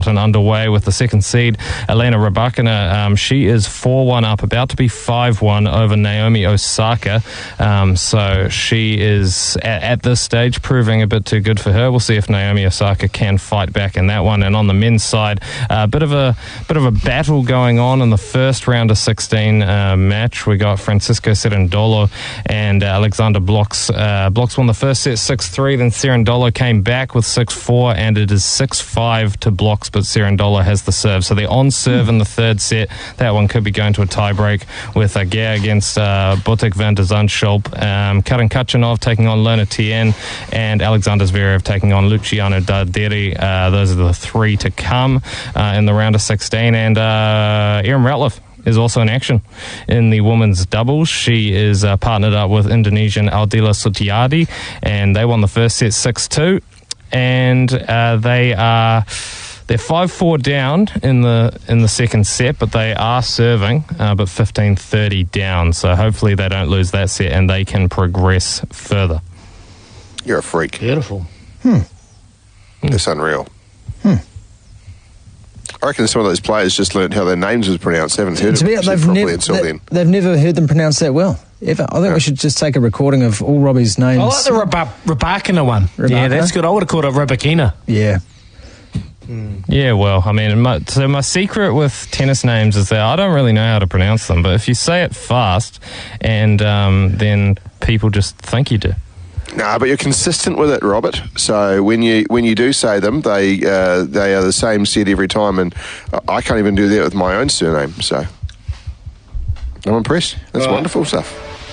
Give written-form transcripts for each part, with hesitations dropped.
and underway with the second seed, Elena Rybakina. She is 4-1 up, about to be 5-1 over Naomi Osaka. So she is, at this stage, proving a bit too good for her. We'll see if Naomi Osaka can fight back in that one. And on the men's side, a bit of a battle going on in the first round of 16 match. We got Francisco Cerundolo and Alexander Blocks. Blocks won the first set 6-3, then Cerundolo came back with 6-4, and it is 6-5 to Blocks, but Cerundolo has the serve. So they're on serve in the third set. That one could be going to a tiebreak with Gare against Botic van de Zandschulp. Karen Kachanov taking on Lona Tien, and Alexander Zverev taking on Luciano Darderi. Those are the three to come in the round of 16. And Erin Routliffe is also in action in the women's doubles. She is partnered up with Indonesian Aldila Sutiardi, and they won the first set 6-2. And they're 5-4 down in the second set, but they are serving, but 15-30 down. So hopefully they don't lose that set and they can progress further. You're a freak. Beautiful. It's unreal. I reckon some of those players just learned how their names was pronounced. Haven't heard it properly until then. They've never heard them pronounced that well, ever. I think we should just take a recording of all Robbie's names. I like the Rybakina one. Yeah, that's good. I would have called it Rybakina. Yeah. Yeah, well, I mean, my secret with tennis names is that I don't really know how to pronounce them, but if you say it fast, and then people just think you do. Nah, but you're consistent with it, Robert. So when you do say them, they are the same set every time, and I can't even do that with my own surname. So I'm impressed. That's wonderful stuff.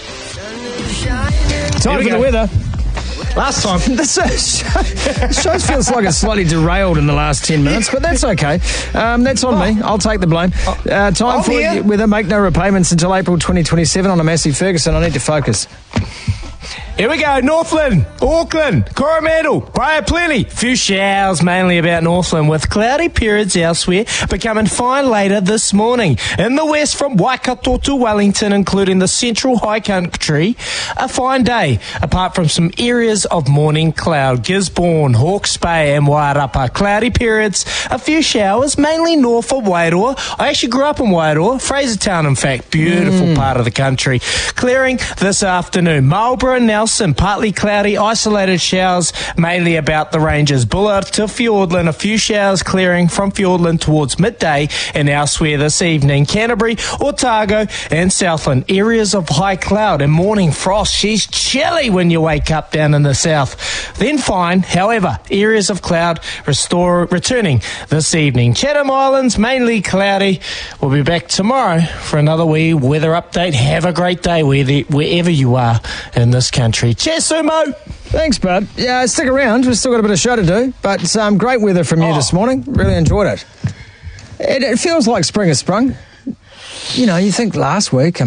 Time for the weather. Last time. The show feels like it's slightly derailed in the last 10 minutes, but that's okay. That's on me. I'll take the blame. Time for weather. Make no repayments until April 2027 on a Massey Ferguson. I need to focus. Here we go. Northland, Auckland, Coromandel, Briar Plenty. Few showers mainly about Northland with cloudy periods elsewhere, becoming fine later this morning. In the west from Waikato to Wellington, including the central high country, a fine day, apart from some areas of morning cloud. Gisborne, Hawke's Bay and Wairapa, cloudy periods, a few showers, mainly north of Wairoa. I actually grew up in Wairoa, Frasertown in fact, beautiful part of the country. Clearing this afternoon. Marlborough and Nelson, partly cloudy, isolated showers, mainly about the ranges. Bullard to Fiordland, a few showers clearing from Fiordland towards midday and elsewhere this evening. Canterbury, Otago and Southland, areas of high cloud and morning frost. She's chilly when you wake up down in the south. Then fine, however, areas of cloud returning this evening. Chatham Islands, mainly cloudy. We'll be back tomorrow for another wee weather update. Have a great day wherever you are in this country. Cheers, Sumo. Thanks, bud. Yeah, stick around. We've still got a bit of show to do, but great weather from you this morning. Really enjoyed it. It feels like spring has sprung. You know, you think last week,